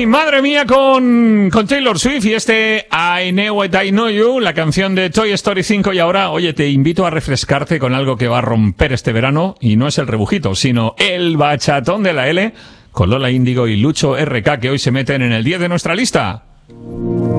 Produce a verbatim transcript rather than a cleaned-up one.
madre mía, con, con Taylor Swift y este I Know What I Know You, la canción de Toy Story cinco. Y ahora, oye, te invito a refrescarte con algo que va a romper este verano, y no es el rebujito, sino el bachatón de la L, con Lola Índigo y Lucho R K, que hoy se meten en el diez de nuestra lista.